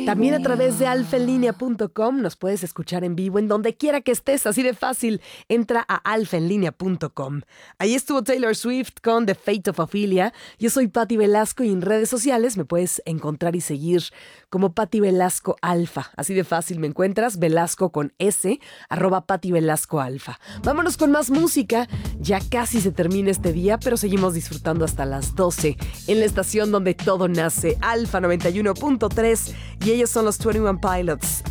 También a través de alfaenlinea.com nos puedes escuchar en vivo en donde quiera que estés, así de fácil. Entra a alfaenlinea.com. Ahí estuvo Taylor Swift con The Fate of Ophelia. Yo soy Patti Velasco y en redes sociales me puedes encontrar y seguir como Patti Velasco Alfa. Así de fácil me encuentras, Velasco con S, @Patti Velasco Alfa. Vámonos con más música. Ya casi se termina este día, pero seguimos disfrutando hasta las 12 en la estación donde todo nace, Alfa 91.3, y ellos son los 21 Pilots.